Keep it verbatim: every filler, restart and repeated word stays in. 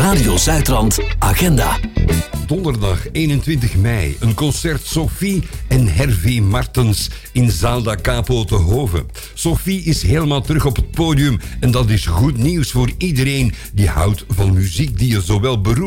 Radio Zuidrand Agenda. Donderdag eenentwintig mei, een concert Sophie en Hervé Martens in Zaal da Capo te Hoven. Sophie is helemaal terug op het podium en dat is goed nieuws voor iedereen die houdt van muziek die je zowel beroept